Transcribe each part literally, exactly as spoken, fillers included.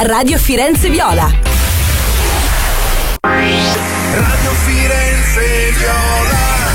Radio Firenze Viola. Radio Firenze Viola.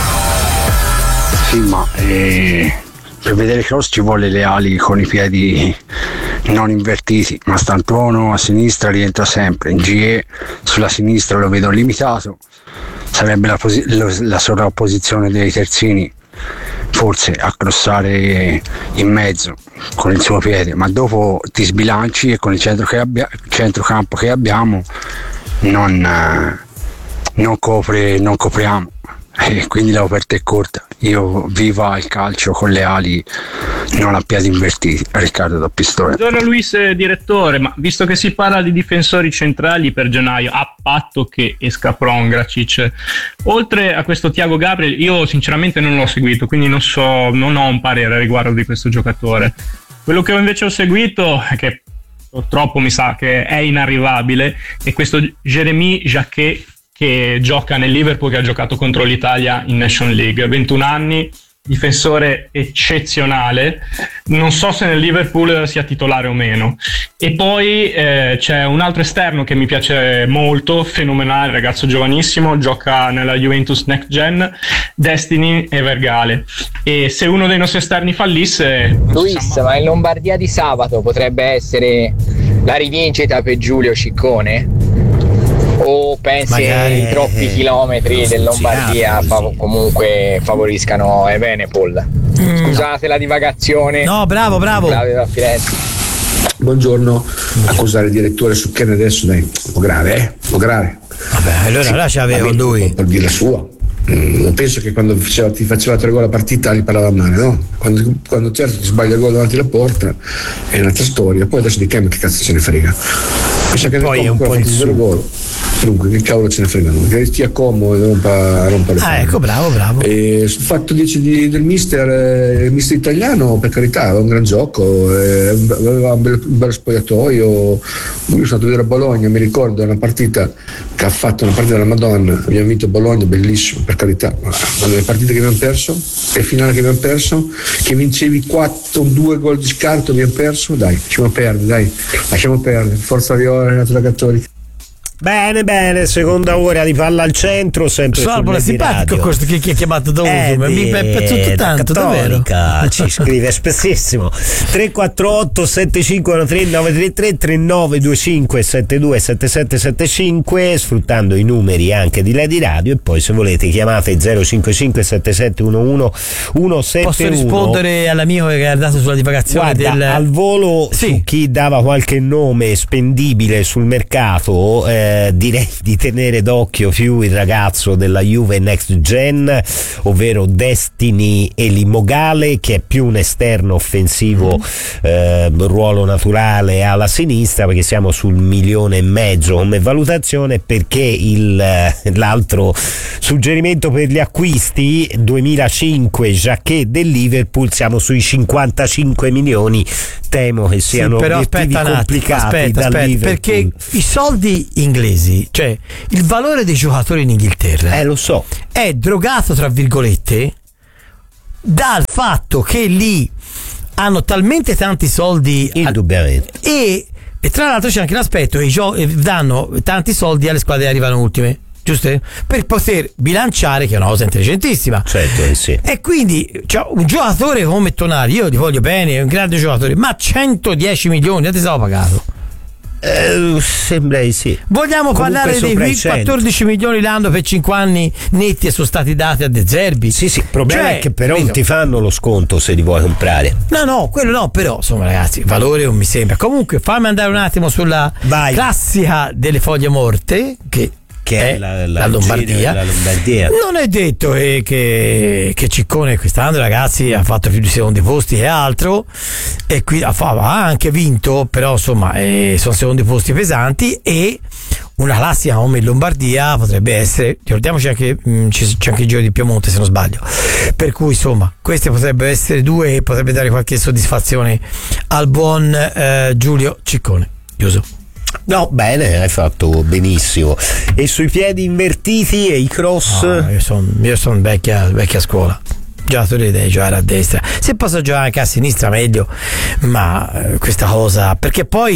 Sì, ma eh, per vedere cross ci vuole le ali con i piedi non invertiti, ma Stantuono a sinistra rientra sempre, in G E sulla sinistra lo vedo limitato, sarebbe la, posi- la sovrapposizione dei terzini, forse a crossare in mezzo con il suo piede, ma dopo ti sbilanci e con il centro che abbia- centrocampo che abbiamo non, eh, non copre, non copriamo, e quindi la coperta è corta. Io viva il calcio con le ali non a piedi invertiti. Riccardo da Pistoia. Buongiorno Luis, direttore, ma visto che si parla di difensori centrali per gennaio, a patto che esca Pongracic, oltre a questo Thiago Gabriel, io sinceramente non l'ho seguito, quindi non so, non ho un parere riguardo di questo giocatore. Quello che invece ho seguito, che purtroppo mi sa che è inarrivabile, è questo Jérémy Jacquet, che gioca nel Liverpool, che ha giocato contro l'Italia in Nation League, ventuno anni, difensore eccezionale, non so se nel Liverpool sia titolare o meno. E poi eh, c'è un altro esterno che mi piace molto, fenomenale, ragazzo giovanissimo, gioca nella Juventus Next Gen, Destiny Evergale, e se uno dei nostri esterni fallisse... Luis, ma in Lombardia di sabato potrebbe essere la rivincita per Giulio Ciccone? O pensi Magari, che i troppi eh, chilometri del Lombardia fav- comunque favoriscano Evenepoel? Mm. Scusate la divagazione. No, bravo, bravo. Flavio da Firenze. Buongiorno. Accusare il direttore su Ken adesso, dai, un po' grave, eh? Un po' grave. Vabbè, allora sì, là c'aveva lui. Per dire la sua. Mm, penso che quando faceva, ti faceva tre gol a partita gli parlava male, no? Quando, quando certo ti sbaglia il gol davanti alla porta è un'altra storia. Poi adesso di Ken che cazzo ce ne frega? Pensa che Poi è un po' il suo gol. Dunque, che cavolo ce ne fregano? Che stia comodo e rompa, rompa le Ah, palle. ecco, bravo, bravo. E sul fatto dieci di, del mister, eh, il mister italiano, per carità, aveva un gran gioco, eh, aveva un bel, un bello spogliatoio. Io sono andato a vedere a Bologna, mi ricordo una partita che ha fatto, una partita della Madonna, abbiamo vinto Bologna, bellissimo, per carità, ma le partite che abbiamo perso, e il finale che abbiamo perso, che vincevi quattro due gol di scarto, abbiamo perso, dai, lasciamo perdere, dai, lasciamo perdere, forza Viola, Renato da Cattolica. Bene, bene, seconda ora di palla al centro, sempre Salvo, simpatico questo che, che ha chiamato da eh, mi è piaciuto tanto, davvero. Ci scrive spessissimo. tre quattro otto sette cinque tre nove tre tre tre nove due cinque sette due sette sette sette cinque, sfruttando i numeri anche di Lady Radio, e poi se volete chiamate zero cinque cinque sette sette uno uno uno sette uno. Posso rispondere all'amico che ha dato sulla divagazione? Guarda, del... al volo, sì, su chi dava qualche nome spendibile sul mercato, eh, direi di tenere d'occhio più il ragazzo della Juve Next Gen, ovvero Destiny Elimogale, che è più un esterno offensivo, mm. eh, ruolo naturale alla sinistra, perché siamo sul milione e mezzo come valutazione, perché il, l'altro suggerimento per gli acquisti duemilacinque Jacquet del Liverpool siamo sui cinquantacinque milioni. Temo che siano, sì, però obiettivi aspetta complicati, aspetta, da aspetta, Liverpool, perché i soldi inglesi, cioè il valore dei giocatori in Inghilterra, eh lo so, è drogato tra virgolette dal fatto che lì hanno talmente tanti soldi, indubbiamente, e, e tra l'altro c'è anche l'aspetto che i gio- danno tanti soldi alle squadre che arrivano ultime, giusto? Per poter bilanciare, che è una cosa intelligentissima. Certo, eh sì. E quindi cioè, un giocatore come Tonali, io ti voglio bene, è un grande giocatore, ma centodieci milioni, ti stavo pagato. Eh, sembra di sì. Vogliamo comunque parlare dei quattordici milioni l'anno per cinque anni netti e sono stati dati a De Zerbi? Sì, sì, il problema cioè, è che però vedo, non ti fanno lo sconto se li vuoi comprare. No, no, quello no, però insomma ragazzi, valore non mi sembra. Comunque fammi andare un attimo sulla Vai. classica delle foglie morte, che che è la, la, la, Lombardia. la Lombardia. Non è detto che, che, che Ciccone quest'anno, ragazzi, ha fatto più di secondi posti e altro, e qui ha, ha anche vinto, però insomma eh, sono secondi posti pesanti, e una classica come in Lombardia potrebbe essere, ricordiamoci anche mh, c'è anche il Giro di Piemonte se non sbaglio, per cui insomma queste potrebbero essere due e potrebbe dare qualche soddisfazione al buon eh, Giulio Ciccone. Chiuso. No, bene, hai fatto benissimo. E sui piedi invertiti e i cross? No, io sono io son vecchia, vecchia scuola. Giocatore deve giocare a destra. Se posso giocare anche a sinistra meglio, ma eh, questa cosa, perché poi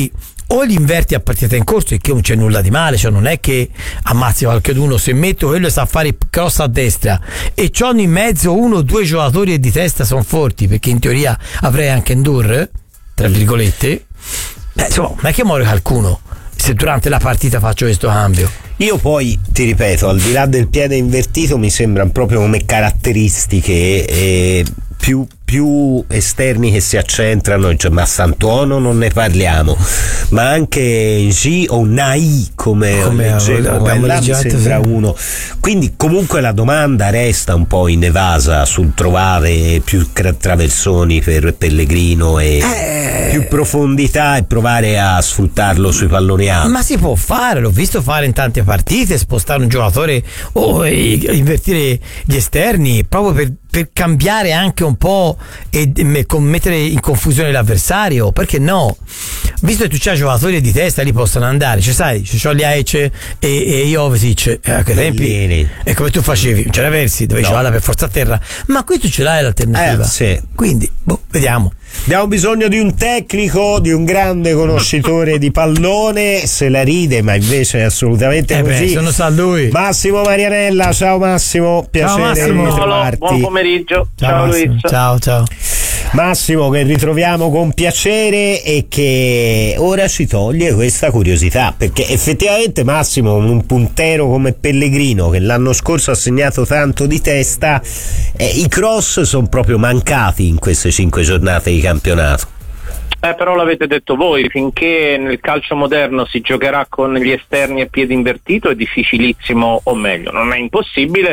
o li inverti a partita in corso, che non c'è nulla di male, cioè non è che ammazzi qualcuno. Se metto quello e sa fare il cross a destra e c'hanno in mezzo uno o due giocatori e di testa sono forti, perché in teoria avrei anche Endur, tra virgolette, beh, insomma, non è che muore qualcuno se durante la partita faccio questo cambio. Io poi ti ripeto, al di là del piede invertito, mi sembrano proprio come caratteristiche eh, più, più esterni che si accentrano, cioè, ma Santuono non ne parliamo, ma anche G o Nai come, come leggevo, eh, là mi sembra uno. Quindi comunque la domanda resta un po' inevasa sul trovare più traversoni per Pellegrino e eh, più profondità e provare a sfruttarlo sui palloni alti. Ma si può fare, l'ho visto fare in tante partite, spostare un giocatore o invertire gli esterni proprio per, per cambiare anche un po' e mettere in confusione l'avversario, perché no? Visto che tu c'hai giocatori di testa, li possono andare, cioè sai, c'ho gli Aece e, e Jovetic, eh, a quei tempi è come tu facevi, non c'era versi, dovevi no. giocare per forza a terra, ma qui tu ce l'hai l'alternativa, eh, sì. Quindi boh, vediamo. Abbiamo bisogno di un tecnico, di un grande conoscitore di pallone, se la ride, ma invece è assolutamente eh così. Beh, se non sa lui. Massimo Marianella, ciao Massimo, piacere ciao Massimo. di trovarti. Buon pomeriggio. Ciao, ciao Luis. Ciao, ciao. Massimo, che ritroviamo con piacere e che ora ci toglie questa curiosità, perché effettivamente Massimo, un puntero come Pellegrino che l'anno scorso ha segnato tanto di testa, eh, i cross sono proprio mancati in queste cinque giornate di campionato. Eh, però l'avete detto voi, finché nel calcio moderno si giocherà con gli esterni a piede invertito è difficilissimo, o meglio, non è impossibile,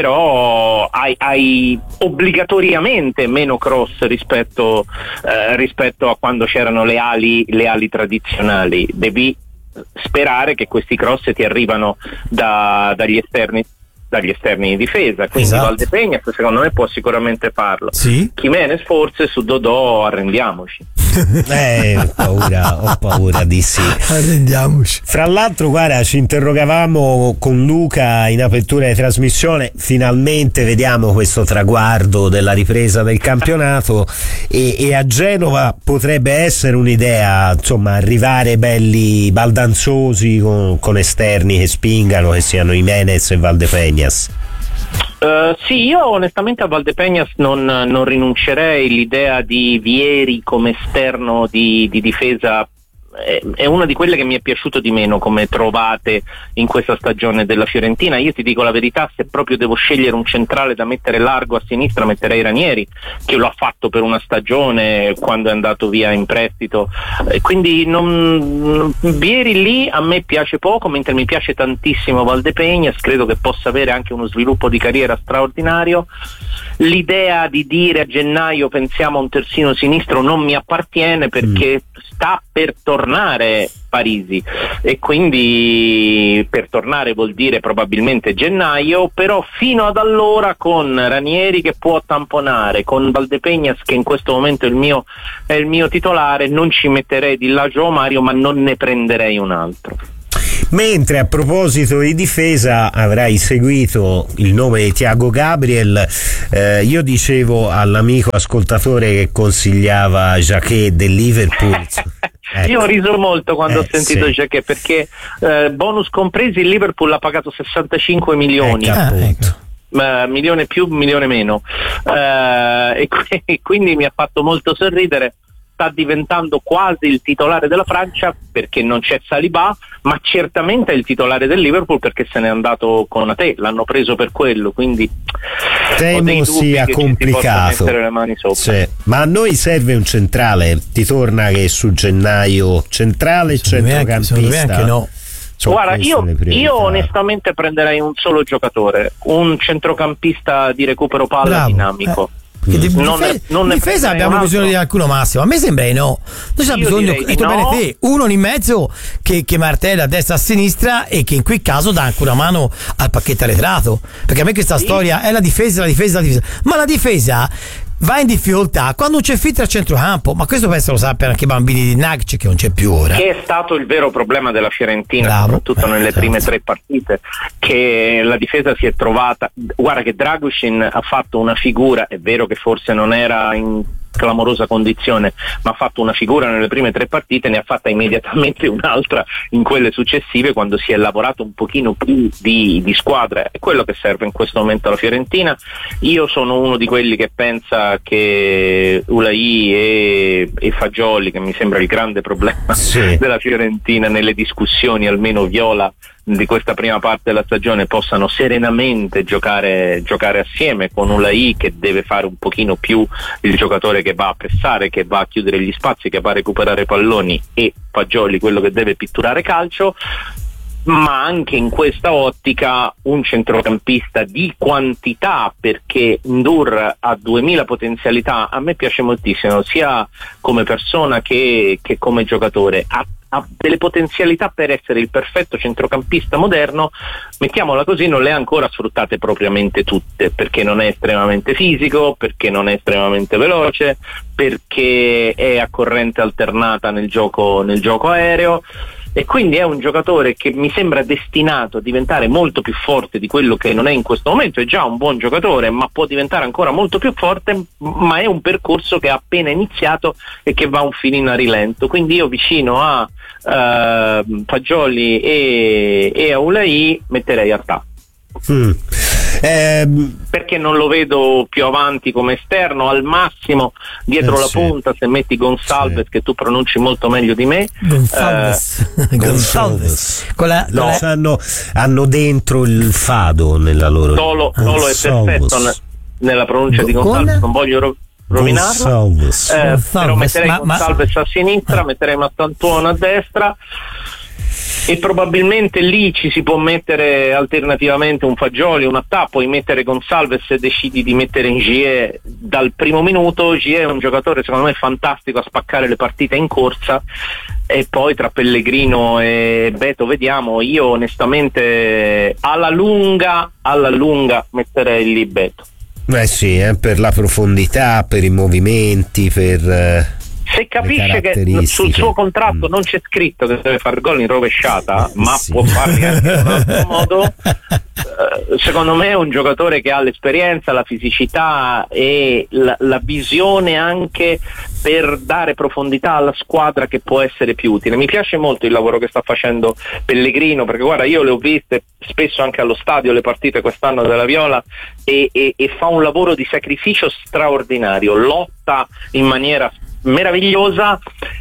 però hai, hai obbligatoriamente meno cross rispetto, eh, rispetto a quando c'erano le ali, le ali tradizionali. Devi sperare che questi cross ti arrivano da, dagli esterni dagli esterni di difesa, quindi esatto. Valdepeñas secondo me può sicuramente farlo. Sì. Jiménez forse, su Dodò arrendiamoci. Eh, ho paura, ho paura di sì. Arrendiamoci. Fra l'altro, guarda, ci interrogavamo con Luca in apertura di trasmissione, finalmente vediamo questo traguardo della ripresa del campionato e, e a Genova potrebbe essere un'idea, insomma, arrivare belli baldanzosi con, con esterni che spingano, che siano Jiménez e Valdepeñas. Uh, sì, io onestamente a Valdepeñas non, non rinuncerei. L'idea di Vieri come esterno di, di difesa è, è una di quelle che mi è piaciuto di meno come trovate in questa stagione della Fiorentina. Io ti dico la verità, se proprio devo scegliere un centrale da mettere largo a sinistra metterei Ranieri, che lo ha fatto per una stagione quando è andato via in prestito, e quindi non, Vieri lì a me piace poco, mentre mi piace tantissimo Valdepeñas, credo che possa avere anche uno sviluppo di carriera straordinario. L'idea di dire a gennaio pensiamo a un terzino sinistro non mi appartiene, perché mm. sta per tornare Parisi e quindi per tornare vuol dire probabilmente gennaio, però fino ad allora con Ranieri che può tamponare, con Valdepeñas che in questo momento è il mio, è il mio titolare, non ci metterei di là João Mario, ma non ne prenderei un altro. Mentre a proposito di difesa avrai seguito il nome di Thiago Gabriel, eh, io dicevo all'amico ascoltatore che consigliava Jacquet del Liverpool. Ecco. Io ho riso molto quando eh, ho sentito sì. Jacquet, perché eh, bonus compresi il Liverpool ha pagato sessantacinque milioni. Ecco, appunto. Uh, milione più, milione meno, uh, e, qu- e quindi mi ha fatto molto sorridere. Sta diventando quasi il titolare della Francia perché non c'è Saliba, ma certamente è il titolare del Liverpool perché se n'è andato con Ate, l'hanno preso per quello, quindi temo sia complicato. Le mani sopra. Sì. Ma a noi serve un centrale, ti torna che su gennaio centrale, centrocampista? Secondo me anche no. Guarda, io, io onestamente prenderei un solo giocatore, un centrocampista di recupero palla Bravo. dinamico. Eh. Che di non difesa, ne, non difesa abbiamo bisogno di qualcuno, Massimo. A me sembra di no. Noi abbiamo bisogno, hai detto bene te, uno in mezzo che, che martella a destra e a sinistra e che in quel caso dà anche una mano al pacchetto arretrato. Perché a me questa sì. storia è la difesa, la difesa, la difesa. Ma la difesa va in difficoltà quando non c'è filtro a centrocampo, ma questo penso lo sappiano anche i bambini di Nagc che non c'è più ora, che è stato il vero problema della Fiorentina. Bravo. Soprattutto eh, nelle esatto. prime tre partite, che la difesa si è trovata, guarda che Dragusin ha fatto una figura, è vero che forse non era in clamorosa condizione, ma ha fatto una figura nelle prime tre partite, ne ha fatta immediatamente un'altra in quelle successive quando si è lavorato un pochino più di, di squadra. È quello che serve in questo momento alla Fiorentina. Io sono uno di quelli che pensa che Ulai e, e Fagioli, che mi sembra il grande problema sì. della Fiorentina nelle discussioni, almeno viola, di questa prima parte della stagione, possano serenamente giocare, giocare assieme, con Ulai che deve fare un pochino più il giocatore che va a pressare, che va a chiudere gli spazi, che va a recuperare palloni, e Fagioli quello che deve pitturare calcio. Ma anche in questa ottica un centrocampista di quantità, perché Ndour ha duemila potenzialità. A me piace moltissimo, sia come persona che, che come giocatore. Ha, ha delle potenzialità per essere il perfetto centrocampista moderno, mettiamola così, non le ha ancora sfruttate propriamente tutte, perché non è estremamente fisico, perché non è estremamente veloce, perché è a corrente alternata nel gioco, nel gioco aereo. E quindi è un giocatore che mi sembra destinato a diventare molto più forte di quello che non è in questo momento. È già un buon giocatore, ma può diventare ancora molto più forte, ma è un percorso che ha appena iniziato e che va un filino a rilento. Quindi io vicino a uh, Fagioli e, e a Ulai metterei Artà. Mm. Eh, perché non lo vedo più avanti come esterno, al massimo dietro eh, la sì. punta, se metti Gonçalves, sì. che tu pronunci molto meglio di me. Gonçalves, eh, Gonçalves. Con la, no, con la... hanno, hanno dentro il fado nella loro Tolo, Tolo è perfetto n- nella pronuncia di Gonçalves, non voglio ro- rovinarlo, eh, però metterei ma, Gonçalves ma... a sinistra, metterei Mastantuono a destra. E probabilmente lì ci si può mettere alternativamente un Fagioli, un Attà, puoi mettere Gonçalves se decidi di mettere in Gie dal primo minuto. Gie è un giocatore secondo me fantastico a spaccare le partite in corsa, e poi tra Pellegrino e Beto vediamo. Io onestamente alla lunga, alla lunga metterei lì Beto. Eh sì, eh, per la profondità, per i movimenti, per... Eh... Se capisce che sul suo contratto mm. non c'è scritto che deve fare gol in rovesciata, ma sì. può farli anche in un altro modo, eh, secondo me è un giocatore che ha l'esperienza, la fisicità e la, la visione anche per dare profondità alla squadra, che può essere più utile. Mi piace molto il lavoro che sta facendo Pellegrino, perché guarda, io le ho viste spesso anche allo stadio le partite quest'anno della Viola, e, e, e fa un lavoro di sacrificio straordinario, lotta in maniera meravigliosa,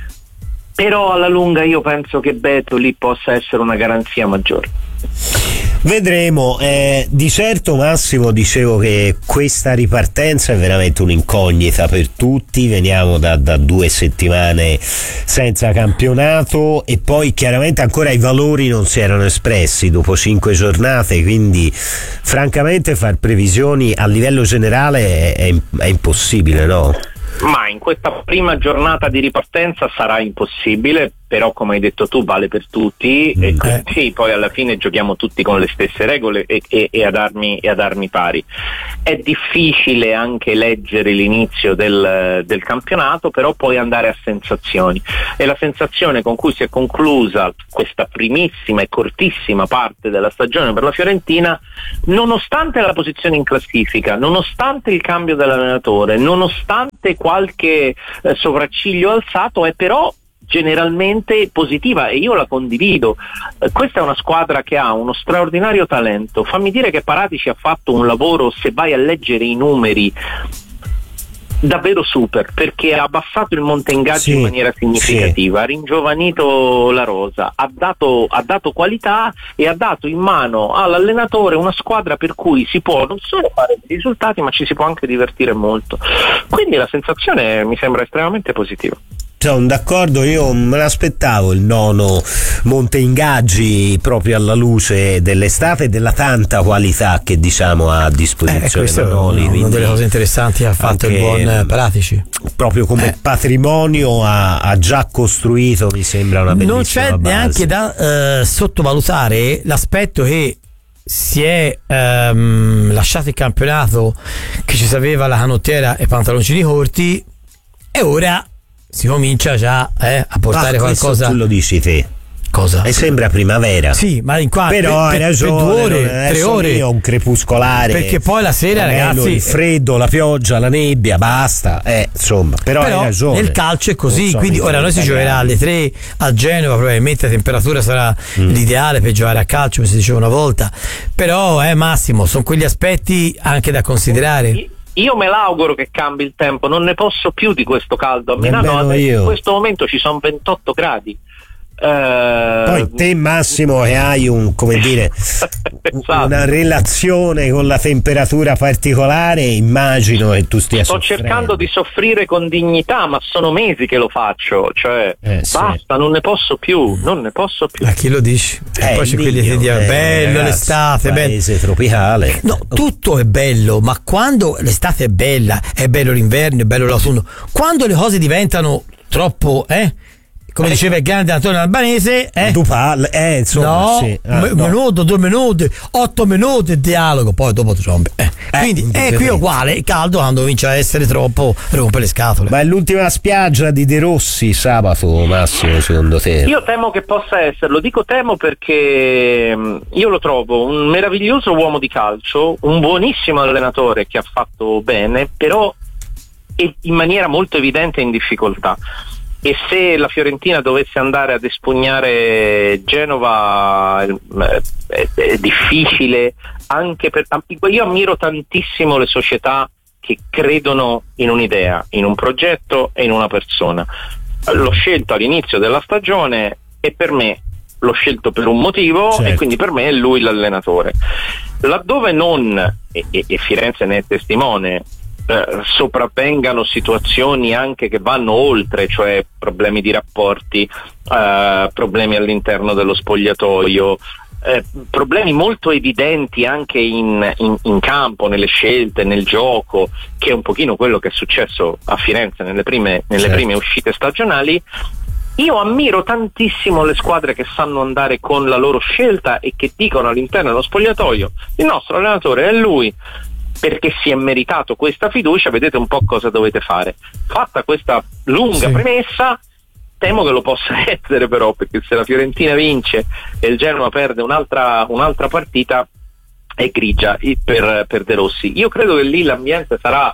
però alla lunga io penso che Beto lì possa essere una garanzia maggiore. Vedremo, eh, di certo Massimo, dicevo che questa ripartenza è veramente un'incognita per tutti. Veniamo da, da due settimane senza campionato, e poi chiaramente ancora i valori non si erano espressi dopo cinque giornate, quindi francamente far previsioni a livello generale è, è, è impossibile, no? Ma in questa prima giornata di ripartenza sarà impossibile, però come hai detto tu vale per tutti, mm. e quindi poi alla fine giochiamo tutti con le stesse regole e, e, e, ad armi, e ad armi pari. È difficile anche leggere l'inizio del, del campionato, però poi andare a sensazioni, e la sensazione con cui si è conclusa questa primissima e cortissima parte della stagione per la Fiorentina, nonostante la posizione in classifica, nonostante il cambio dell'allenatore, nonostante qualche eh, sopracciglio alzato, è però generalmente positiva, e io la condivido. Eh, questa è una squadra che ha uno straordinario talento. Fammi dire che Paratici ha fatto un lavoro, se vai a leggere i numeri, davvero super, perché ha abbassato il monte ingaggi sì, in maniera significativa, sì. ha ringiovanito la rosa, ha dato, ha dato qualità, e ha dato in mano all'allenatore una squadra per cui si può non solo fare dei risultati, ma ci si può anche divertire molto. Quindi la sensazione mi sembra estremamente positiva. Sono d'accordo, io me l'aspettavo il nono monte ingaggi proprio alla luce dell'estate e della tanta qualità che diciamo ha a disposizione. Eh, questo Manoli, è una delle cose interessanti che ha fatto il buon Paratici. Proprio come eh. patrimonio ha, ha già costruito, mi sembra una bellissima non c'è base. Neanche da eh, sottovalutare l'aspetto che si è ehm, lasciato il campionato, che ci sapeva la canottiera e pantaloncini corti, e ora si comincia già eh, a portare ah, qualcosa. Tu lo dici te. Cosa? E sembra primavera. Sì, ma in qua però per, hai ragione, per due ore, tre ore. Io un crepuscolare. Perché poi la sera, ragazzi, il freddo, la pioggia, la nebbia, basta. Eh, insomma, però, però hai ragione. nel calcio è così, so, quindi ora noi si giocherà alle tre a Genova, probabilmente la temperatura sarà mm. l'ideale per giocare a calcio, come si diceva una volta. Però è eh, Massimo, sono quegli aspetti anche da considerare. Io me l'auguro che cambi il tempo, non ne posso più di questo caldo. A Milano in questo momento ci sono ventotto gradi. Uh, Poi te Massimo che hai un, come dire, esatto. una relazione con la temperatura particolare, immagino che tu stia sto soffrendo. cercando di soffrire con dignità, ma sono mesi che lo faccio, cioè eh, sì. basta, non ne posso più, non ne posso più. A chi lo dici? Eh, e poi c'è quelli che dicono eh, bello ragazzi, l'estate, paese bello. tropicale. No, tutto è bello, ma quando l'estate è bella, è bello l'inverno, è bello l'autunno, quando le cose diventano troppo, eh? come diceva il grande Antonio Albanese, eh? Tu parli, eh, insomma, no, sì. ah, m- no. minuto, due minuti, otto minuti di dialogo, poi dopo ti rompe. Eh. Eh, Quindi è qui uguale, il caldo quando comincia a essere troppo rompe le scatole. Ma è l'ultima spiaggia di De Rossi sabato, Massimo, secondo te? Io temo che possa esserlo, dico temo perché io lo trovo un meraviglioso uomo di calcio, un buonissimo allenatore che ha fatto bene, però è in maniera molto evidente in difficoltà. E se la Fiorentina dovesse andare ad espugnare Genova è, è, è difficile, anche per io ammiro tantissimo le società che credono in un'idea, in un progetto e in una persona. L'ho scelto all'inizio della stagione e per me l'ho scelto per un motivo, certo. E quindi per me è lui l'allenatore. Laddove non, e, e, e Firenze ne è testimone, Eh, sopravvengano situazioni anche che vanno oltre, cioè problemi di rapporti, eh, problemi all'interno dello spogliatoio, eh, problemi molto evidenti anche in, in, in campo, nelle scelte, nel gioco, che è un pochino quello che è successo a Firenze nelle prime, nelle certo. prime uscite stagionali. Io ammiro tantissimo le squadre che sanno andare con la loro scelta e che dicono all'interno dello spogliatoio: il nostro allenatore è lui, perché si è meritato questa fiducia, vedete un po' cosa dovete fare. Fatta questa lunga sì. premessa, temo che lo possa essere però, perché se la Fiorentina vince e il Genoa perde un'altra, un'altra partita è grigia per, per De Rossi. Io credo che lì l'ambiente sarà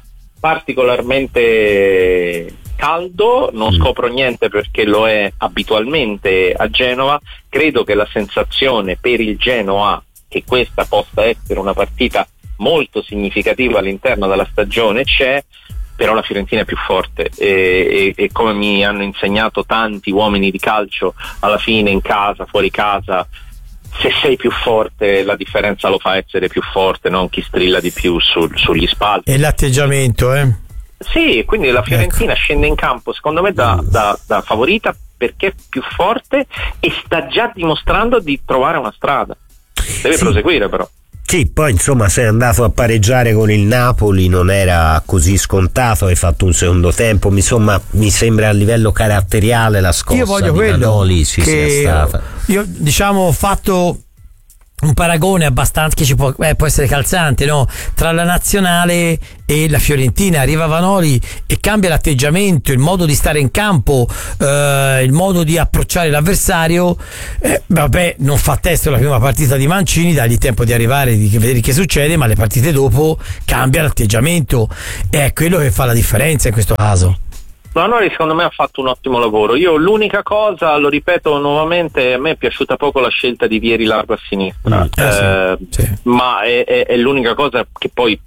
particolarmente caldo, non mm. scopro niente perché lo è abitualmente a Genova. Credo che la sensazione per il Genoa che questa possa essere una partita molto significativa all'interno della stagione c'è, però la Fiorentina è più forte e, e, e come mi hanno insegnato tanti uomini di calcio, alla fine in casa, fuori casa, se sei più forte la differenza lo fa essere più forte, non chi strilla di più sul, sugli spalti. E l'atteggiamento, eh? Sì, quindi la Fiorentina ecco. scende in campo secondo me da, da, da favorita perché è più forte e sta già dimostrando di trovare una strada. Deve sì. proseguire però. Sì, poi insomma sei andato a pareggiare con il Napoli, non era così scontato, hai fatto un secondo tempo, insomma mi sembra a livello caratteriale la scossa io voglio di quello Vanoli sì, che sia stata. Io diciamo ho fatto un paragone abbastanza che ci può, eh, può essere calzante, no? Tra la nazionale e la Fiorentina. Arriva Vanoli e cambia l'atteggiamento, il modo di stare in campo, eh, il modo di approcciare l'avversario. Eh, vabbè, non fa testo la prima partita di Mancini, dagli tempo di arrivare, di vedere che succede, ma le partite dopo cambia l'atteggiamento e è quello che fa la differenza in questo caso. Vanoli secondo me ha fatto un ottimo lavoro. Io l'unica cosa, lo ripeto nuovamente, a me è piaciuta poco la scelta di Vieri largo a sinistra, mm, eh, sì, sì. ma è, è, è l'unica cosa che poi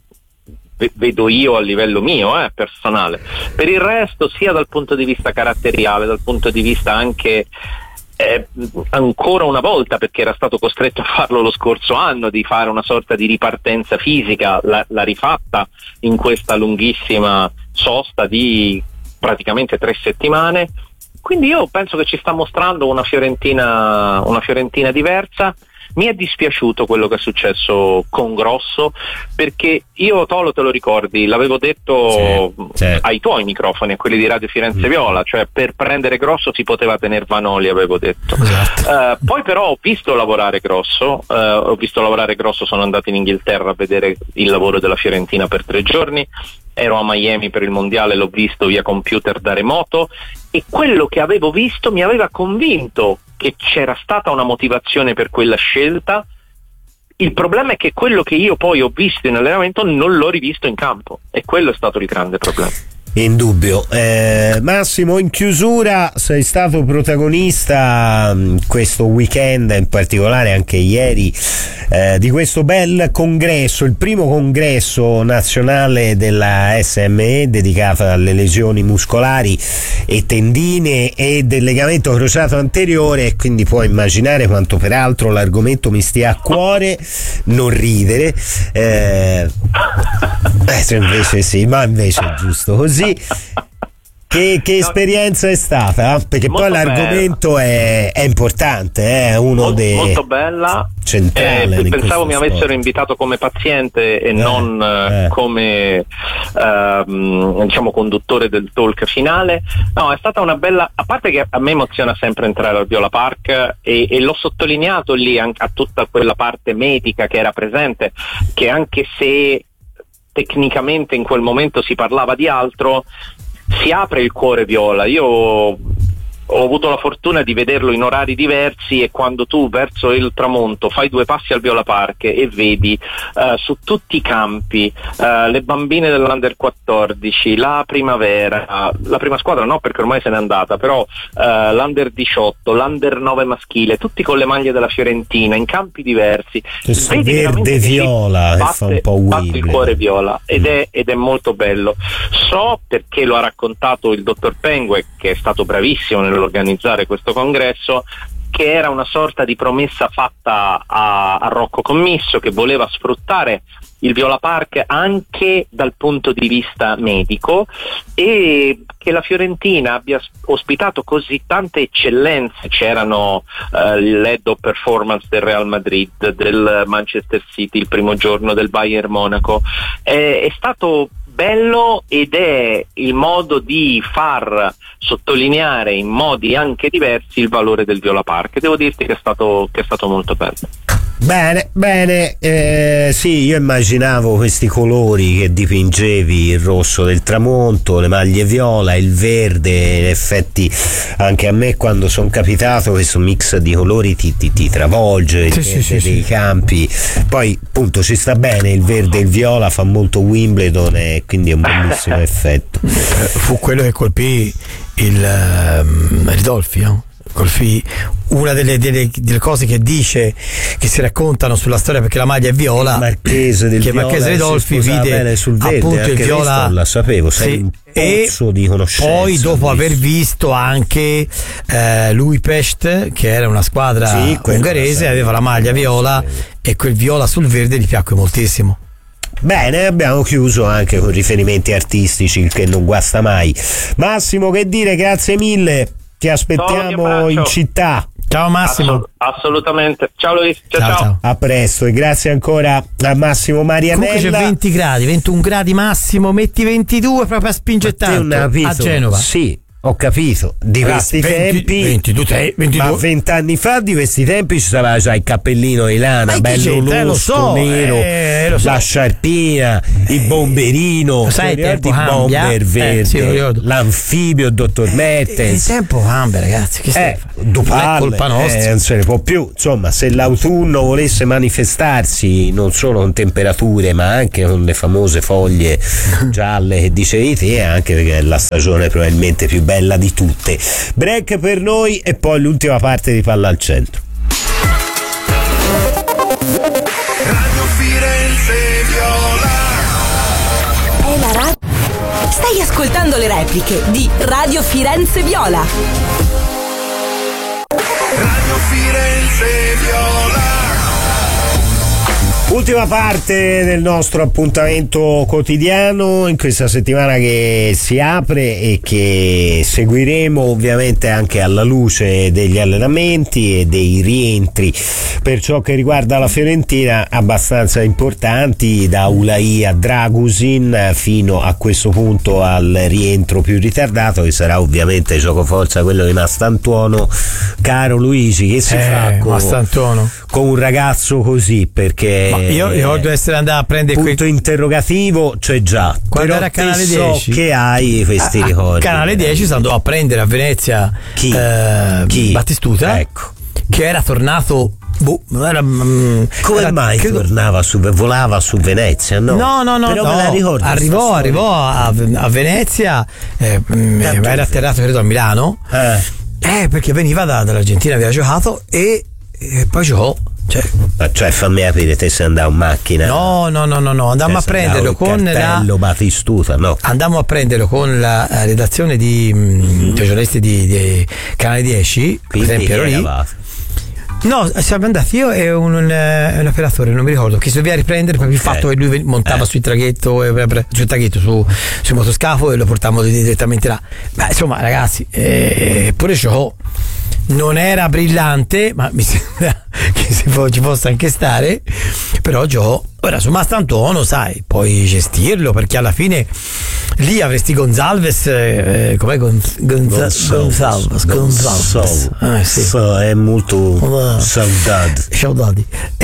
vedo io a livello mio, eh, personale. Per il resto, sia dal punto di vista caratteriale, dal punto di vista anche eh, ancora una volta, perché era stato costretto a farlo lo scorso anno, di fare una sorta di ripartenza fisica, l'ha, l'ha rifatta in questa lunghissima sosta di praticamente tre settimane, quindi io penso che ci sta mostrando una Fiorentina una Fiorentina diversa. Mi è dispiaciuto quello che è successo con Grosso, perché io, Tolo, te lo ricordi, l'avevo detto sì, sì. ai tuoi microfoni, a quelli di Radio Firenze mm. Viola, cioè per prendere Grosso si poteva tenere Vanoli, avevo detto. Esatto. Uh, poi però ho visto lavorare Grosso, uh, ho visto lavorare Grosso, sono andato in Inghilterra a vedere il lavoro della Fiorentina per tre giorni, ero a Miami per il mondiale, l'ho visto via computer da remoto e quello che avevo visto mi aveva convinto che c'era stata una motivazione per quella scelta. Il problema è che quello che io poi ho visto in allenamento non l'ho rivisto in campo, e quello è stato il grande problema. Indubbio. Eh, Massimo, in chiusura, sei stato protagonista mh, questo weekend, in particolare anche ieri, eh, di questo bel congresso, il primo congresso nazionale della S M E dedicato alle lesioni muscolari e tendine e del legamento crociato anteriore, e quindi puoi immaginare quanto peraltro l'argomento mi stia a cuore. Non ridere, eh, eh, invece sì, ma invece è giusto così. Che, che esperienza è stata? Perché molto poi l'argomento è, è importante, è uno molto, dei molto bella. Centrale. Eh, pensavo mi avessero sport. invitato come paziente e eh, non eh. come ehm, diciamo conduttore del talk finale. No, è stata una bella, a parte che a me emoziona sempre entrare al Viola Park, e, e l'ho sottolineato lì anche a tutta quella parte medica che era presente, che anche se tecnicamente in quel momento si parlava di altro, si apre il cuore viola. Io ho avuto la fortuna di vederlo in orari diversi, e quando tu verso il tramonto fai due passi al Viola Park e vedi uh, su tutti i campi uh, le bambine dell'Under quattordici, la primavera, la prima squadra no perché ormai se n'è andata, però uh, l'Under diciotto, l'Under nove maschile, tutti con le maglie della Fiorentina in campi diversi, vedi verde viola, batte, fa un po' batte il cuore viola, ed è, ed è molto bello. So, perché lo ha raccontato il dottor Pengue, che è stato bravissimo nell'organizzare questo congresso, che era una sorta di promessa fatta a, a Rocco Commisso, che voleva sfruttare il Viola Park anche dal punto di vista medico, e che la Fiorentina abbia ospitato così tante eccellenze. C'erano uh, l'head of performance del Real Madrid, del Manchester City il primo giorno, del Bayern Monaco. È, è stato bello, ed è il modo di far sottolineare in modi anche diversi il valore del Viola Park. Devo dirti che è stato, che è stato molto bello. Bene, bene, eh, sì, io immaginavo questi colori che dipingevi, il rosso del tramonto, le maglie viola, il verde. In effetti anche a me, quando sono capitato, questo mix di colori ti, ti, ti travolge, il sì, verde sì, dei sì. campi. Poi appunto ci sta bene il verde e il viola, fa molto Wimbledon, e quindi è un bellissimo effetto. Fu quello che colpì il um, Ridolfi, no? Colpì una delle, delle, delle cose che dice, che si raccontano sulla storia, perché la maglia è viola, il marchese del che viola, Marchese Ridolfi vide sul verde, appunto il viola, non la sapevo, sei sì, un pozzo e di conoscenza. Poi dopo aver visto anche eh, lui Pest, che era una squadra sì, ungherese, aveva la maglia viola, e quel viola sul verde gli piacque moltissimo. Bene, abbiamo chiuso anche con riferimenti artistici, il che non guasta mai. Massimo, che dire, grazie mille, ti aspettiamo in città. Ciao Massimo. Assolut- assolutamente. Ciao Luis. Ciao, Ciao, ciao. ciao. A presto, e grazie ancora a Massimo Marianella. Comunque c'è venti gradi, ventuno gradi massimo, metti ventidue proprio a spingere tanto a Genova. Sì, ho capito, di Ragazzi, questi venti, tempi ventidue, ventidue. ma vent'anni fa di questi tempi ci stava già il cappellino di lana, Ma bello c'entra, eh, lo losco, so, nero, eh, lo so. la sciarpina, eh, il bomberino, lo sai, il tempo il cambia. bomber Eh, verde, sì, lo ricordo. l'anfibio, il dottor Mertens. Il tempo cambia, ragazzi, che Eh, non è colpa nostra. eh, non se ne può più. Insomma, se l'autunno volesse manifestarsi non solo con temperature, ma anche con le famose foglie gialle che dicevi te, anche perché è la stagione probabilmente più bella di tutte. Break per noi, e poi l'ultima parte di Palla al Centro. Radio Firenze Viola. È la radio. Stai ascoltando le repliche di Radio Firenze Viola. Radio Firenze Viola. Ultima parte del nostro appuntamento quotidiano in questa settimana che si apre, e che seguiremo ovviamente anche alla luce degli allenamenti e dei rientri per ciò che riguarda la Fiorentina, abbastanza importanti, da Ulai a Dragusin fino a questo punto al rientro più ritardato, che sarà ovviamente gioco forza quello di Mastantuono. Caro Luigi, che si Eh, fa con, Mastantuono. con un ragazzo così? Perché Ma io ricordo di essere andato a prendere punto quei... interrogativo c'è già. Quando però era a Canale so dieci che hai questi a, ricordi. A Canale dieci sono andato a prendere a Venezia Chi? Eh, Chi? Battistuta, Ecco. che era tornato. Boh, era, mm, Come era, mai credo... tornava su volava su Venezia? No, no, no, no, però no. me la ricordo. Arrivò, arrivò a, a Venezia, eh, mm, era atterrato credo a Milano. Eh. Eh, perché veniva da, dall'Argentina, aveva giocato e, e poi giocò. Cioè, Ma cioè fammi capire, te sei andato in macchina? No, no, no, no, no. Andammo cioè, a prenderlo con la Battistuta, no? Andammo a prenderlo con la uh, redazione di mm-hmm. dei giornalisti di, di Canale dieci, per esempio ero lì. No, siamo andati io e un, un, un operatore, non mi ricordo, che si doveva riprendere per il okay. fatto che lui montava eh. sul traghetto, eh, sul traghetto, su, sul motoscafo e lo portavamo direttamente là. Ma insomma, ragazzi, eh, pure ciò non era brillante, ma mi sembra che si può, ci possa anche stare. Però Gio, ora su Mastantuono, sai, puoi gestirlo, perché alla fine lì avresti Gonzalez, eh, com'è Gonz- Gonz- Gonzalez? Gonzalez. Ah, sì. So, è molto uh, saudade. Saudade.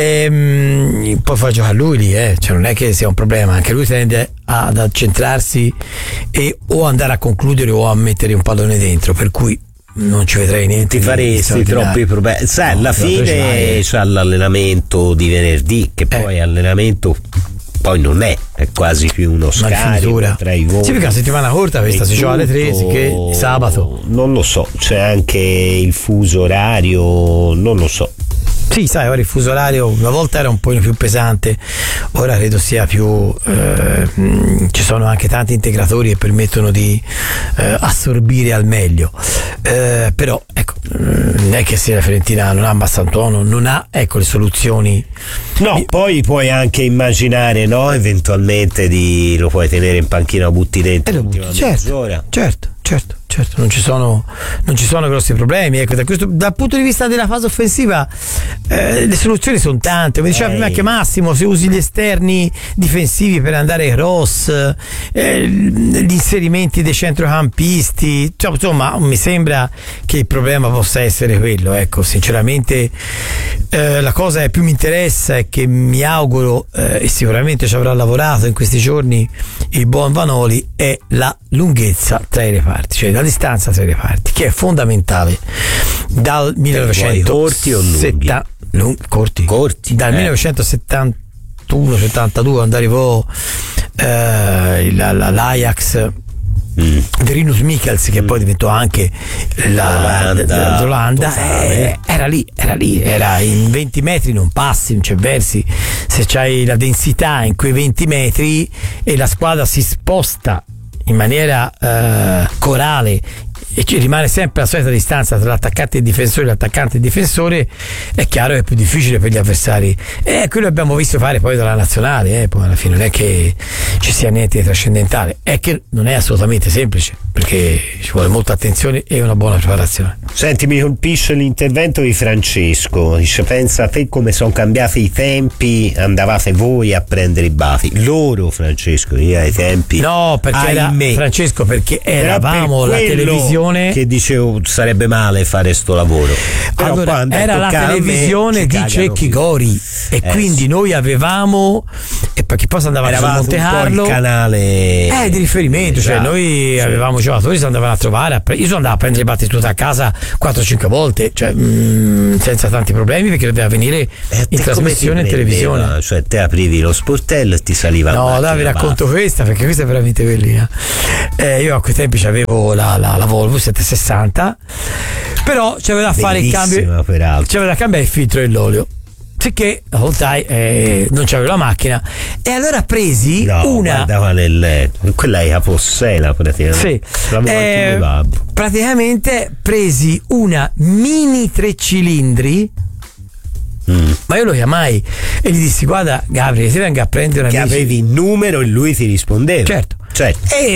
E, poi fa giocare lui lì, eh. Cioè, non è che sia un problema, anche lui tende ad accentrarsi e o andare a concludere o a mettere un pallone dentro, per cui non ci vedrei niente. Ti faresti troppi problemi. Sai, no, alla fine c'è l'allenamento di venerdì, che poi eh. allenamento poi non è, è quasi più uno scarico tra i voti. Sì, perché la settimana corta questa si gioca alle tre, che sabato. Non lo so, c'è anche il fuso orario, non lo so. Sì, sai, ora il fuso orario una volta era un po' più pesante, ora credo sia più eh, ci sono anche tanti integratori che permettono di eh, assorbire al meglio, eh, però ecco, non è che se la Fiorentina non ha Mastantuono, non ha ecco le soluzioni. No, Mi... poi puoi anche immaginare, no, eventualmente di lo puoi tenere in panchina o butti dentro eh, l'ultima certo, mezz'ora. Certo, certo. Certo, non ci sono, non ci sono grossi problemi. Ecco, da questo, dal punto di vista della fase offensiva, eh, le soluzioni sono tante. Come diceva Ehi. prima anche Massimo, se usi gli esterni difensivi per andare cross, eh, gli inserimenti dei centrocampisti, cioè, insomma, mi sembra che il problema possa essere quello. Ecco, sinceramente, eh, la cosa che più mi interessa è che mi auguro, eh, e sicuramente ci avrà lavorato in questi giorni il buon Vanoli, è la lunghezza tra i reparti, cioè la distanza tra i reparti, che è fondamentale dal millenovecento corti o lunghi? Lung- corti. corti dal eh. millenovecentosettantuno settantadue quando arrivò eh, la, la, l'Ajax Mm. Rinus Michels, che mm. poi diventò anche la, l'Olanda, l'Olanda eh, era lì, era lì, era in venti metri, non passi, non c'è versi. Se c'hai la densità in quei venti metri e la squadra si sposta in maniera eh, corale e ci rimane sempre la solita distanza tra l'attaccante e il difensore, l'attaccante e il difensore, è chiaro che è più difficile per gli avversari, e quello abbiamo visto fare poi dalla nazionale, eh, poi alla fine non è che ci sia niente di trascendentale, è che non è assolutamente semplice, perché ci vuole molta attenzione e una buona preparazione. Senti, mi colpisce l'intervento di Francesco, dice: pensa a te come sono cambiati i tempi, andavate voi a prendere i baffi, loro, Francesco, io ai tempi no, perché era, Francesco, perché eravamo per la televisione che dicevo sarebbe male fare sto lavoro. Però allora, era la televisione di Cecchi Gori e eh, quindi sì. noi avevamo, e perché poi si andava a Monte Carlo, il canale eh, di riferimento, esatto, cioè noi sì. avevamo giocatori, si andavano a trovare a pre- io sono andato a prendere Battistuta a casa quattro cinque volte, cioè mh, senza tanti problemi, perché doveva venire eh, in trasmissione in televisione, cioè te aprivi lo sportello e ti saliva no dai, vi racconto questa perché questa è veramente bellina. Eh, io a quei tempi avevo la, la, la Volvo settecentosessanta, però c'aveva da fare il cambio, c'aveva da cambiare il filtro e l'olio, sicché la voltai, eh, non c'avevo la macchina, e allora presi no, una nel, quella è Capossela praticamente, sì. eh, praticamente presi una mini tre cilindri. Mm. Ma io lo chiamai e gli dissi: guarda Gabriele, ti venga a prendere una che bici. Avevi il numero e lui ti rispondeva, certo, certo. E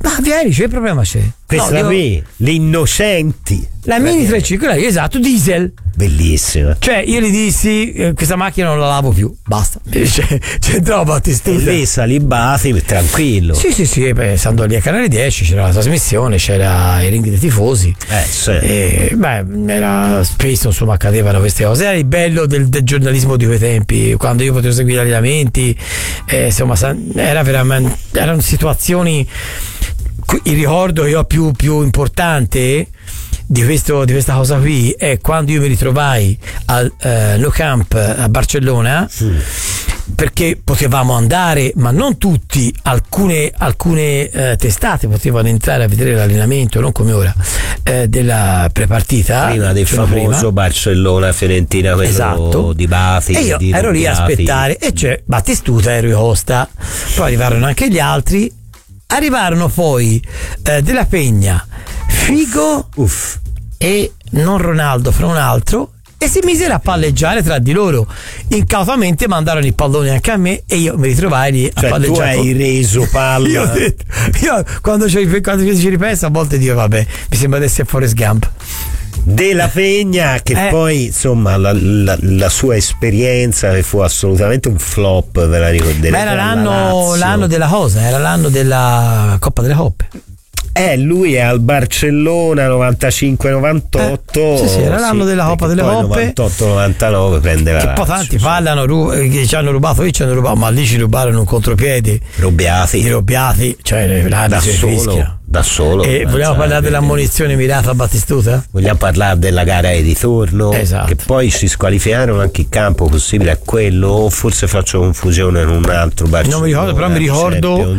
Ma vieni, c'è problema c'è. Questa no, devo... qui, le innocenti. La Mini trecentoscinquanta, esatto, diesel. Bellissima. Cioè, io gli dissi, eh, questa macchina non la lavo più, basta. C'è, c'è troppa Battistuta. E lì salibati, tranquillo. Sì, sì, sì, beh, stando lì a Canale dieci c'era la trasmissione, c'era i ring dei tifosi. Eh, sì. E, beh, era spesso, insomma, accadevano queste cose. Era il bello del, del giornalismo di quei tempi, quando io potevo seguire gli allenamenti, eh, insomma, era veramente, erano situazioni. Il ricordo io più, più importante di, questo, di questa cosa qui è quando io mi ritrovai al uh, Nou Camp a Barcellona, sì. Perché potevamo andare, ma non tutti, alcune, alcune uh, testate potevano entrare a vedere l'allenamento, non come ora, uh, della prepartita prima del famoso prima. Barcellona-Fiorentina, quello esatto. di Bati, e io di ero lì a aspettare e c'è Battistuta e Rui Costa, poi arrivarono anche gli altri. Arrivarono poi eh, Della Pegna, Figo uff, uff. e non Ronaldo, fra un altro, e si misero a palleggiare tra di loro. Incautamente mandarono il pallone anche a me e io mi ritrovai lì a cioè, palleggiare. Tu hai reso palla. io, detto, io quando, quando ci ripenso a volte dico vabbè, mi sembra di essere Forrest Gump. Della Pegna che eh. poi insomma la, la, la sua esperienza che fu assolutamente un flop, ve la ricorderete. Ma era l'anno, l'anno della cosa, era l'anno della Coppa delle Coppe. Eh, lui è al Barcellona novantacinque novantotto. Eh, sì, sì, era l'anno sì, della Coppa delle Coppe. novantotto novantanove prendeva. Che poi tanti parlano ru- che ci hanno rubato, lì ci hanno rubato, ma lì ci rubarono un contropiede. Robbiati. I Robbiati, cioè la da solo. Da solo. E vogliamo parlare dell'ammonizione mirata a Battistuta? Vogliamo parlare della gara di ritorno, esatto. Che poi si squalificarono anche il campo possibile a quello, o forse faccio confusione con un altro Barcellona. Non mi ricordo, però mi ricordo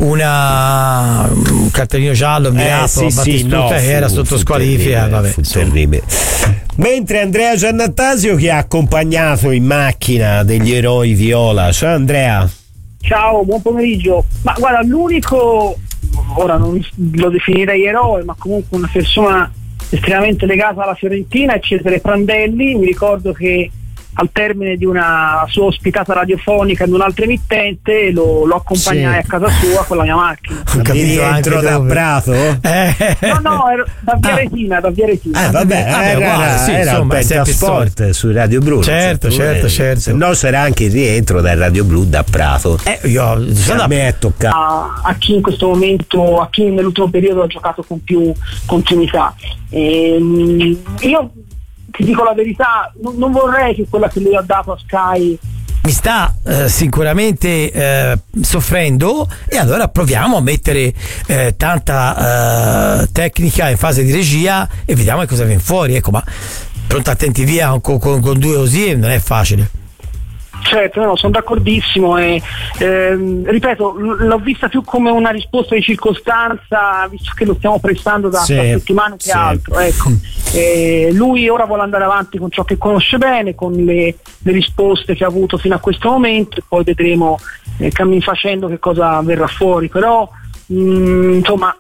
una, un cartellino giallo mirato eh, sì, a Battistuta sì, no, che fu, era sotto squalifica. Vabbè, fu terribile. Mentre Andrea Giannattasio che ha accompagnato in macchina degli eroi viola. Ciao Andrea. Ciao, buon pomeriggio. Ma guarda, l'unico, ora non lo definirei eroe, ma comunque una persona estremamente legata alla Fiorentina è Cesare Prandelli. Mi ricordo che al termine di una sua ospitata radiofonica in un'altra emittente lo, lo accompagnai sì. a casa sua con la mia macchina. Ho capito, dentro da Prato? Eh. No, no, ero da Via Retina, ah. da Via Retina. Eh, vabbè, era, era, era, sì, era insomma, un bel sport su Radio Blu. Certo, certo, certo. Se no sarà anche il rientro dal Radio Blu da Prato. Eh, io, a me è toccato. A, a chi in questo momento, a chi nell'ultimo periodo ha giocato con più continuità. E, io ti dico la verità, non, non vorrei che quella che lui ha dato a Sky mi sta eh, sicuramente eh, soffrendo, e allora proviamo a mettere eh, tanta eh, tecnica in fase di regia e vediamo che cosa viene fuori. Ecco, ma pronto, attenti via con, con, con due così non è facile. Certo, no, sono d'accordissimo e ehm, ripeto, l'ho vista più come una risposta di circostanza, visto che lo stiamo prestando da, sì, da settimane che sì. altro. Ecco. E lui ora vuole andare avanti con ciò che conosce bene, con le, le risposte che ha avuto fino a questo momento, e poi vedremo eh, cammin facendo che cosa verrà fuori. Però mh, insomma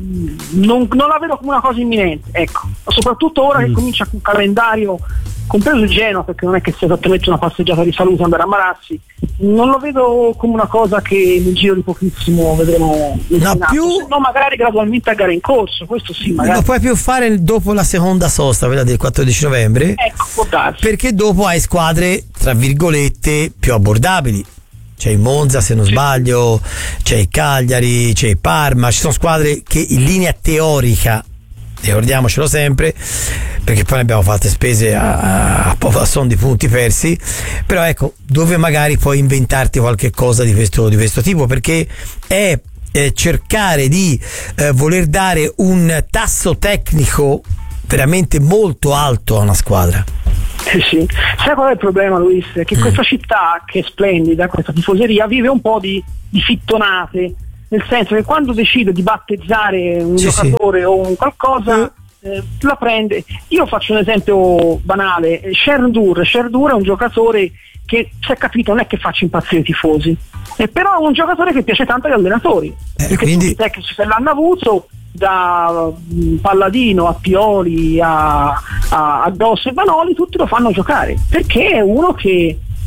non, non la vedo come una cosa imminente, ecco, soprattutto ora mm. che comincia un calendario compreso il Genoa, perché non è che sia esattamente una passeggiata di salute andare a Marazzi, non lo vedo come una cosa che nel giro di pochissimo vedremo. No, più... no, magari gradualmente a gare in corso, questo sì, magari. Non puoi più fare dopo la seconda sosta, quella del quattordici novembre, ecco, può darsi, perché dopo hai squadre tra virgolette più abbordabili. C'è il Monza, se non sì. sbaglio, c'è il Cagliari, c'è il Parma, ci sono squadre che in linea teorica, ricordiamocelo sempre, perché poi ne abbiamo fatte spese a, a, a son di punti persi, però ecco, dove magari puoi inventarti qualche cosa di questo, di questo tipo, perché è eh, cercare di eh, voler dare un tasso tecnico veramente molto alto a una squadra. Sì, sì. Sai qual è il problema, Luis? Che mm. questa città, che è splendida, questa tifoseria, vive un po' di, di fittonate, nel senso che quando decide di battezzare un sì, giocatore sì. o un qualcosa mm. eh, la prende. Io faccio un esempio banale: Sherdur Sherdur è un giocatore che, si è capito, non è che faccia impazzire i tifosi, eh, però è un giocatore che piace tanto agli allenatori, eh, perché quindi... tutti i tecnici che l'hanno avuto, da Palladino a Pioli a, a, a Dosso e Vanoli, tutti lo fanno giocare perché è uno che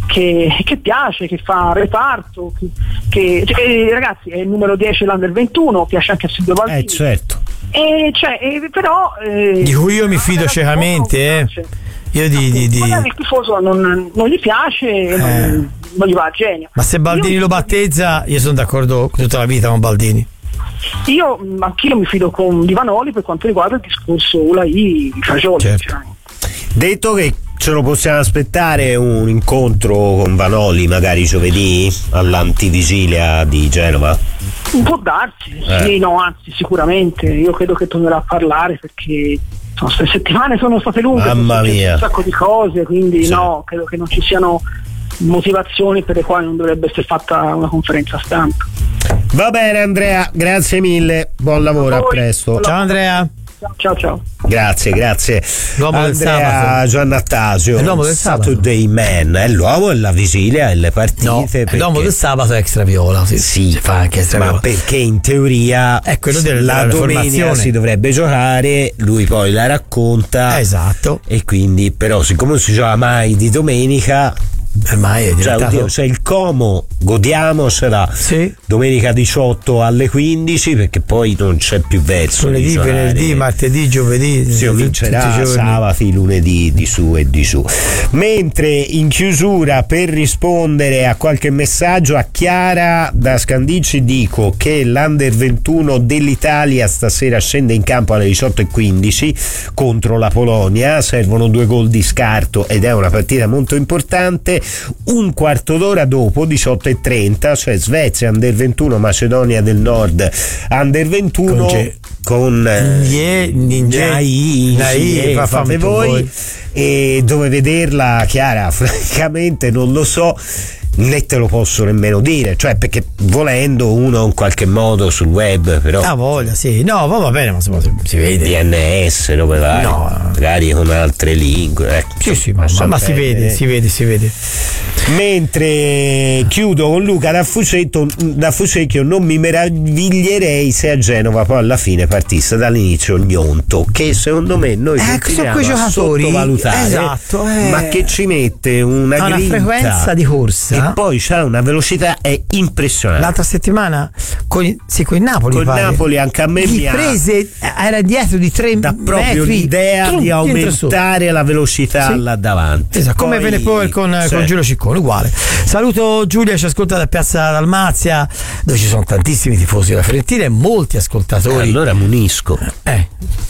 che, che piace, che fa reparto, che, che cioè, ragazzi, è il numero dieci l'Under ventuno, piace anche a Silvio Baldini. Eh certo. E cioè, eh, però eh, di cui io mi fido ciecamente, eh. Io di, di, di... magari il tifoso non, non gli piace, eh. non, non gli va a genio. Ma se Baldini io lo battezza, io sono d'accordo tutta la vita con Baldini. Io anch'io mi fido con Di Vanoli per quanto riguarda il discorso Ulai Fagioli. Certo. Cioè. Detto che ce lo possiamo aspettare un incontro con Vanoli magari giovedì all'antivigilia di Genova? Può darsi, eh. sì, no, anzi sicuramente, io credo che tornerà a parlare perché queste settimane sono state lunghe, mamma mia, un sacco di cose, quindi sì. no, credo che non ci siano motivazioni per le quali non dovrebbe essere fatta una conferenza stampa. Va bene Andrea, grazie mille, buon lavoro, a presto. Ciao Andrea. Ciao ciao. Grazie, grazie. L'uomo del Andrea sabato. Giannattasio, È l'uomo del sabato. Saturday Man, è l'uomo della vigilia e le partite. No, perché... l'uomo del sabato è extra viola, sì, sì, si fa anche extra ma viola. perché in teoria è quello della, la della domenica formazione. Si dovrebbe giocare, lui poi la racconta. Esatto. E quindi però siccome non si gioca mai di domenica, ormai è diventato... cioè, oddio, c'è il Como, godiamocela, sì. Domenica diciotto alle quindici, perché poi non c'è più verso. Lunedì, venerdì, martedì, giovedì si comincerà sabati, lunedì di su e di su. Mentre in chiusura, per rispondere a qualche messaggio, a Chiara da Scandicci dico che l'Under ventuno dell'Italia stasera scende in campo alle diciotto e quindici contro la Polonia, servono due gol di scarto ed è una partita molto importante. Un quarto d'ora dopo, diciotto e trenta, cioè Svezia Under ventuno, Macedonia del Nord Under ventuno con Nai, fate voi, e dove vederla, Chiara, francamente non lo so, né te lo posso nemmeno dire, cioè perché volendo uno in qualche modo sul web, però ah voglia, sì, no, va bene, ma insomma si vede D N S dove vai, no, magari con altre lingue, ecco, sì sì, ma, ma, ma si vede, si vede, si vede. Mentre chiudo con Luca da Fucetto, da Fucecchio, non mi meraviglierei se a Genova poi alla fine partisse dall'inizio Gnonto, che secondo me noi eh, continuiamo quei a sottovalutare, esatto, eh. ma che ci mette una, una grinta, frequenza di corsa e poi c'ha una velocità è impressionante. L'altra settimana con, sì, con il Napoli con pare. Napoli anche a me gli mi ha prese, era dietro di tre da proprio metri, l'idea trum, di aumentare la velocità sì. là davanti, esatto, come Venepoel con, sì. con Giulio Ciccone, uguale. Saluto Giulia, ci ascolta da Piazza Dalmazia, dove ci sono tantissimi tifosi della Fiorentina e molti ascoltatori. Eh, allora munisco eh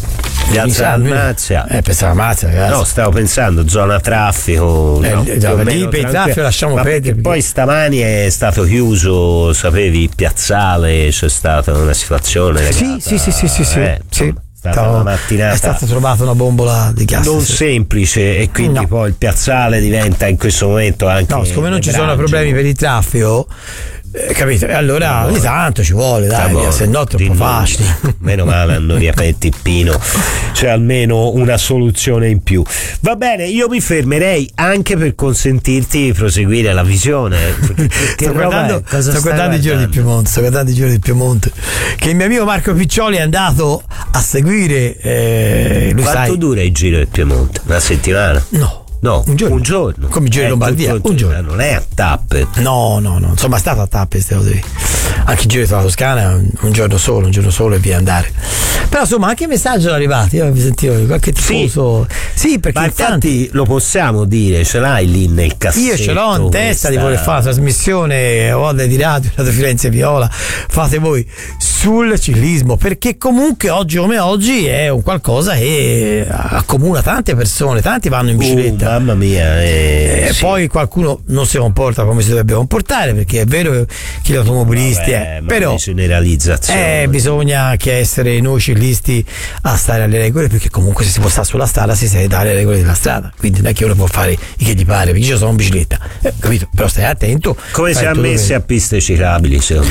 Piazza Dalmazia, eh, Piazza Dalmazia, ragazzi. No, stavo pensando zona traffico, eh, no, eh, lì per il traffico lasciamo ma perdere, perché poi stamani è stato chiuso, sapevi, il piazzale, c'è stata una situazione legata, sì sì sì sì sì, sì. Eh, sì. Stata una mattinata è stata trovata una bombola di gas non sì. semplice, e quindi no. Poi il piazzale diventa in questo momento anche no, siccome non ci sono problemi per il traffico, eh, capito? E allora ogni tanto ci vuole, dai, via, se no è troppo facile. Meno male hanno riaperto il Pino, c'è almeno una soluzione in più. Va bene, io mi fermerei anche per consentirti di proseguire la visione. Sto guardando, sto guardando il Giro di Piemonte, sto guardando il Giro di Piemonte, che il mio amico Marco Piccioli è andato a seguire. Eh, lui Quanto sai, dura il Giro di Piemonte? Una settimana? No. No, un giorno, un giorno. Come il Giro di Lombardia, un giorno. Non è a tappe. No, no, no, insomma è stato a tappe, anche il Giro della Toscana un giorno solo, un giorno solo e via andare. Però insomma anche i messaggi sono arrivati, io vi sentivo qualche tifoso. Sì, sì, perché ma infatti lo possiamo dire, ce l'hai lì nel cassetto. Io ce l'ho in testa questa... di voler fare la trasmissione Onda di radio, Radio Firenze Viola, fate voi sul ciclismo, perché comunque oggi come oggi è un qualcosa che accomuna tante persone, tanti vanno in bicicletta. Uh, mamma mia, eh, e sì. Poi qualcuno non si comporta come si dovrebbe comportare, perché è vero che gli automobilisti Vabbè, è, però generalizzazione. Eh, bisogna anche essere noi ciclisti a stare alle regole, perché comunque se si può stare sulla strada si deve dare le regole della strada, quindi non è che uno può fare il che gli pare, perché io sono in bicicletta, eh, capito? Però stai attento. Come si è messi a piste ciclabili secondo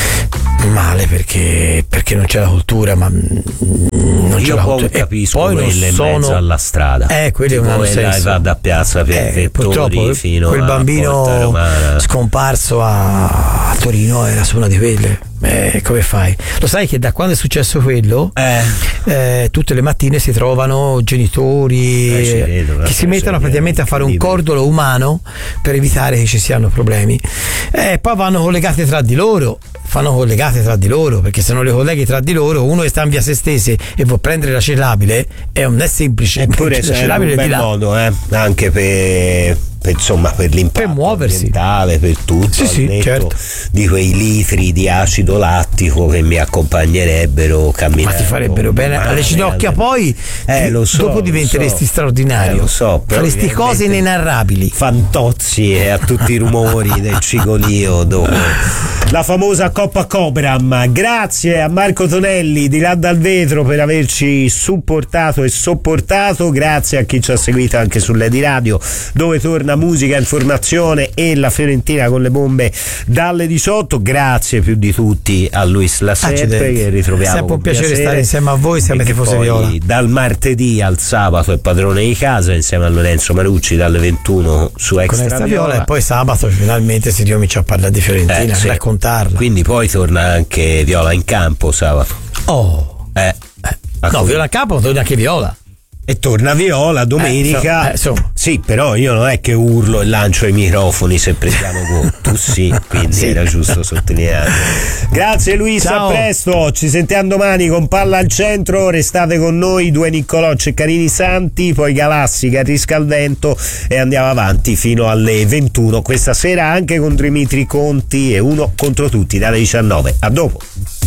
te? Male, perché perché non c'è la cultura, ma non c'è io la poi cultura. capisco poi quelle in sono... mezzo alla strada, eh quelli non hanno senso. Va da piazza per eh, vettori purtroppo fino quel a bambino Porta Romana. Scomparso a, a Torino era su una di quelle. Eh, come fai? Lo sai che da quando è successo quello eh. Eh, tutte le mattine si trovano genitori eh, vedo, che si mettono praticamente a fare un cordolo umano per evitare che ci siano problemi e eh, poi vanno collegate tra di loro fanno collegate tra di loro, perché se non le colleghi tra di loro, uno che sta in via se stesse e vuol prendere la celabile è non è semplice. Eppure c'è un bel modo eh, anche per, per insomma per l'impatto per muoversi, ambientale, per tutto, sì, sì, certo. di quei litri di acido lattico che mi accompagnerebbero camminando. Ma ti farebbero bene alle ginocchia, poi eh, lo so, dopo diventeresti so. straordinario, eh, lo so, faresti cose inenarrabili, fantozzi e a tutti i rumori del cigolio dopo. La famosa Coppa Cobram. Grazie a Marco Tonelli di Là dal Vetro per averci supportato e sopportato. Grazie a chi ci ha seguito anche sull'Edi Radio, dove torna musica, informazione e la Fiorentina con le bombe dalle diciotto. Grazie più di tutti a Luis Laseppe, che ritroviamo. È sempre un piacere, piacere stare insieme a voi, siamo tifosi viola. Dal martedì al sabato è padrone di casa insieme a Lorenzo Marucci dalle ventuno su Extra, Extra Viola. Viola, e poi sabato finalmente si ricomincia a parlare di Fiorentina, eh, sì. raccontarla. Quindi poi torna anche Viola in campo sabato. Oh, eh, eh. no, Viola in campo, torna anche Viola. E torna Viola domenica. Eh, so, eh, sì, però io non è che urlo e lancio i microfoni se prendiamo gol. Tu sì, quindi sì. Era giusto sottolineare. Grazie Luis, a presto. Ci sentiamo domani con Palla al Centro. Restate con noi, due Niccolò Ceccarini Santi, poi Galassi, Carrisca al Vento, e andiamo avanti fino alle ventuno. Questa sera anche con Dimitri Conti e Uno contro tutti dalle diciannove. A dopo.